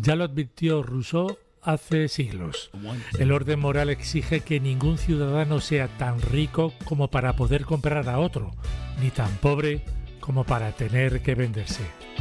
Ya lo advirtió Rousseau hace siglos. El orden moral exige que ningún ciudadano sea tan rico como para poder comprar a otro, ni tan pobre como para tener que venderse.